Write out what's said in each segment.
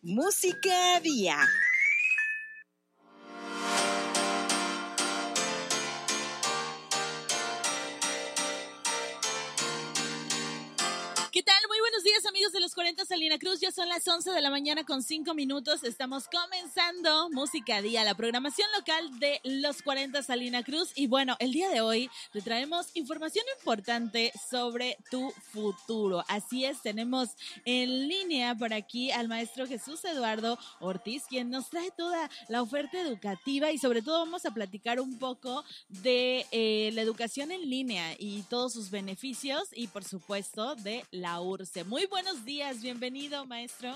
Música Día. ¿Qué tal? Muy buenos días, amigos de los 40 Salina Cruz. Ya son las 11 de la mañana con 5 minutos. Estamos comenzando Música Día, la programación local de los 40 Salina Cruz. Y bueno, el día de hoy te traemos información importante sobre tu futuro. Así es, tenemos en línea por aquí al maestro Jesús Eduardo Ortiz, quien nos trae toda la oferta educativa y sobre todo vamos a platicar un poco de la educación en línea y todos sus beneficios y por supuesto de la URSE. Muy buenos días, bienvenido, maestro.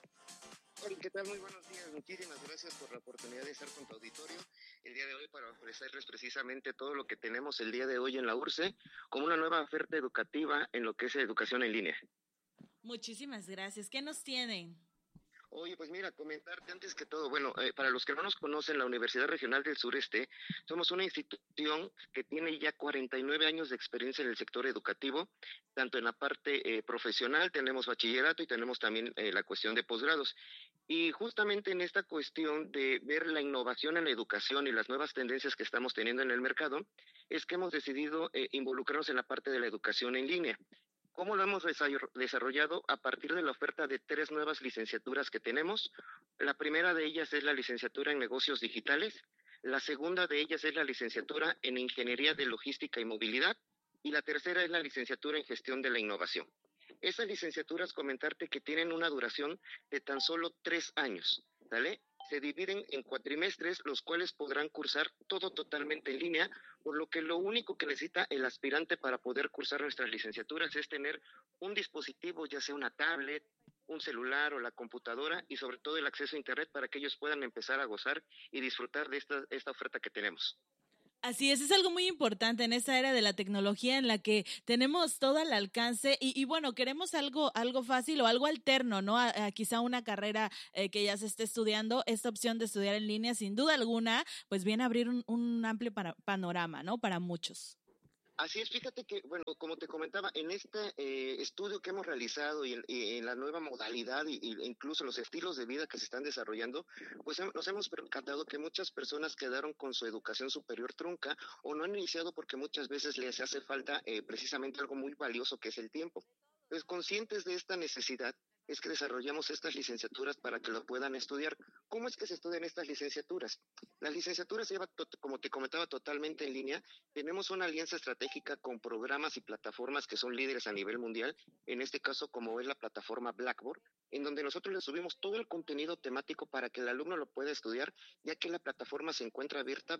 Hola, ¿qué tal? Muy buenos días. Muchísimas gracias por la oportunidad de estar con tu auditorio el día de hoy para ofrecerles precisamente todo lo que tenemos el día de hoy en la URSE como una nueva oferta educativa en lo que es educación en línea. Muchísimas gracias. ¿Qué nos tienen? Oye, pues mira, comentarte antes que todo, bueno, para los que no nos conocen, la Universidad Regional del Sureste, somos una institución que tiene ya 49 años de experiencia en el sector educativo, tanto en la parte profesional, tenemos bachillerato y tenemos también la cuestión de posgrados. Y justamente en esta cuestión de ver la innovación en la educación y las nuevas tendencias que estamos teniendo en el mercado, es que hemos decidido involucrarnos en la parte de la educación en línea. ¿Cómo lo hemos desarrollado? A partir de la oferta de 3 nuevas licenciaturas que tenemos. La primera de ellas es la licenciatura en negocios digitales, la segunda de ellas es la licenciatura en ingeniería de logística y movilidad, y la tercera es la licenciatura en gestión de la innovación. Esas licenciaturas, comentarte que tienen una duración de tan solo 3 años, ¿vale? Se dividen en cuatrimestres, los cuales podrán cursar todo totalmente en línea, por lo que lo único que necesita el aspirante para poder cursar nuestras licenciaturas es tener un dispositivo, ya sea una tablet, un celular o la computadora, y sobre todo el acceso a internet para que ellos puedan empezar a gozar y disfrutar de esta oferta que tenemos. Así es algo muy importante en esta era de la tecnología en la que tenemos todo al alcance y bueno, queremos algo fácil o algo alterno, ¿no? A quizá una carrera que ya se esté estudiando. Esta opción de estudiar en línea, sin duda alguna, pues viene a abrir un amplio panorama, ¿no? Para muchos. Así es, fíjate que, bueno, como te comentaba, en este estudio que hemos realizado y en la nueva modalidad y incluso los estilos de vida que se están desarrollando, pues nos hemos percatado que muchas personas quedaron con su educación superior trunca o no han iniciado porque muchas veces les hace falta precisamente algo muy valioso que es el tiempo. Entonces, conscientes de esta necesidad, es que desarrollamos estas licenciaturas para que lo puedan estudiar. ¿Cómo es que se estudian estas licenciaturas? Las licenciaturas se llevan, como te comentaba, totalmente en línea. Tenemos una alianza estratégica con programas y plataformas que son líderes a nivel mundial, en este caso como es la plataforma Blackboard, en donde nosotros le subimos todo el contenido temático para que el alumno lo pueda estudiar, ya que la plataforma se encuentra abierta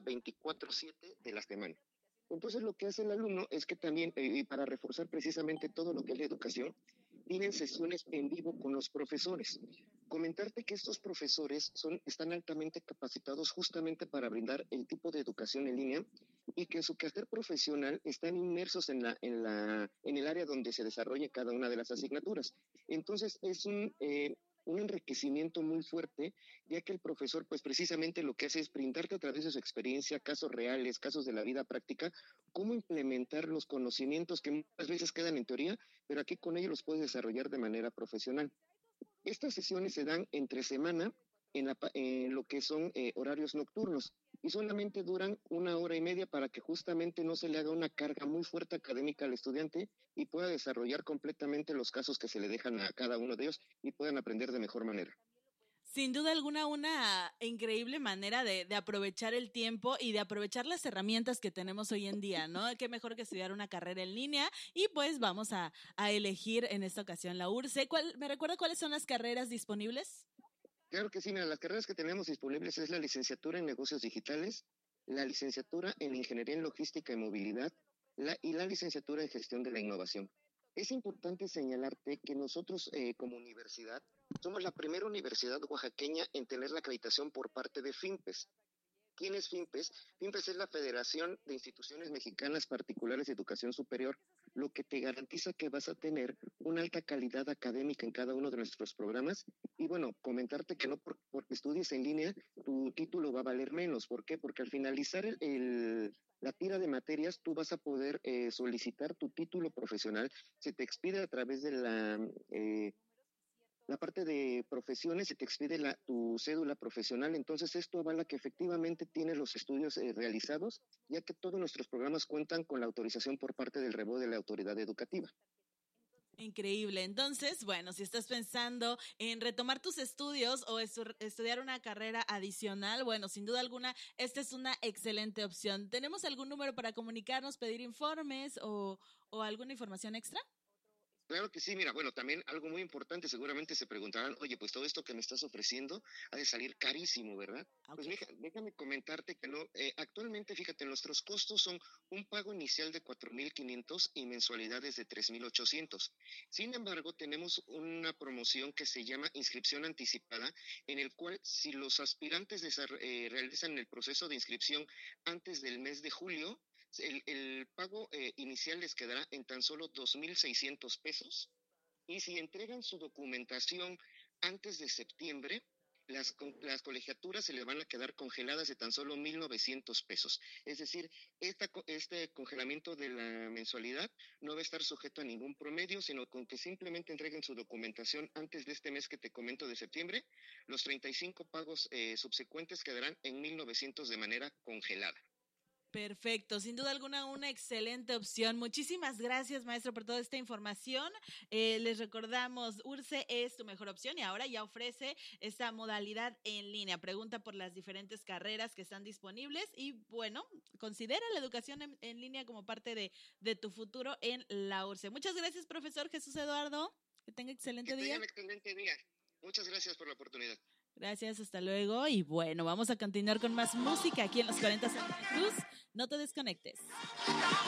24/7 de la semana. Entonces lo que hace el alumno es que también, para reforzar precisamente todo lo que es la educación, tienen sesiones en vivo con los profesores. Comentarte que estos profesores están altamente capacitados justamente para brindar el tipo de educación en línea y que su quehacer profesional están inmersos en el área donde se desarrolla cada una de las asignaturas. Entonces es un enriquecimiento muy fuerte, ya que el profesor pues precisamente lo que hace es brindarte a través de su experiencia, casos reales, casos de la vida práctica, cómo implementar los conocimientos que muchas veces quedan en teoría, pero aquí con ellos los puedes desarrollar de manera profesional. Estas sesiones se dan entre semana en lo que son horarios nocturnos y solamente duran 1 hora y media para que justamente no se le haga una carga muy fuerte académica al estudiante y pueda desarrollar completamente los casos que se le dejan a cada uno de ellos y puedan aprender de mejor manera. Sin duda alguna, una increíble manera de aprovechar el tiempo y de aprovechar las herramientas que tenemos hoy en día, ¿no? Qué mejor que estudiar una carrera en línea y pues vamos a elegir en esta ocasión la URSE. ¿Me recuerda cuáles son las carreras disponibles? Claro que sí, mira, las carreras que tenemos disponibles es la licenciatura en negocios digitales, la licenciatura en ingeniería en logística y movilidad y la licenciatura en gestión de la innovación. Es importante señalarte que nosotros como universidad somos la primera universidad oaxaqueña en tener la acreditación por parte de FIMPES. ¿Quién es FIMPES? FIMPES es la Federación de Instituciones Mexicanas Particulares de Educación Superior, lo que te garantiza que vas a tener una alta calidad académica en cada uno de nuestros programas. Y bueno, comentarte que no porque estudies en línea, tu título va a valer menos. ¿Por qué? Porque al finalizar la tira de materias, tú vas a poder solicitar tu título profesional. Se te expide a través de la parte de profesiones, se te expide tu cédula profesional, entonces esto avala que efectivamente tienes los estudios realizados, ya que todos nuestros programas cuentan con la autorización por parte del REBO de la autoridad educativa. Increíble. Entonces, bueno, si estás pensando en retomar tus estudios o estudiar una carrera adicional, bueno, sin duda alguna, esta es una excelente opción. ¿Tenemos algún número para comunicarnos, pedir informes o alguna información extra? Claro que sí, mira, bueno, también algo muy importante, seguramente se preguntarán, oye, pues todo esto que me estás ofreciendo ha de salir carísimo, ¿verdad? Pues Ok. déjame comentarte que no, actualmente, fíjate, nuestros costos son un pago inicial de 4,500 y mensualidades de 3,800. Sin embargo, tenemos una promoción que se llama inscripción anticipada, en el cual si los aspirantes realizan el proceso de inscripción antes del mes de julio, el pago inicial les quedará en tan solo 2,600 pesos, y si entregan su documentación antes de septiembre, las colegiaturas se les van a quedar congeladas de tan solo 1,900 pesos. Es decir, este congelamiento de la mensualidad no va a estar sujeto a ningún promedio, sino con que simplemente entreguen su documentación antes de este mes que te comento de septiembre, los 35 pagos subsecuentes quedarán en 1,900 de manera congelada. Perfecto, sin duda alguna una excelente opción. Muchísimas gracias, maestro, por toda esta información. Les recordamos, URCE es tu mejor opción y ahora ya ofrece esta modalidad en línea. Pregunta por las diferentes carreras que están disponibles y bueno, considera la educación en línea como parte de tu futuro en la URCE. Muchas gracias, profesor Jesús Eduardo. Que tenga Que excelente día. tengan excelente día. Muchas gracias por la oportunidad. Gracias, hasta luego. Y bueno, vamos a continuar con más música aquí en los 40 Santa Cruz. No te desconectes.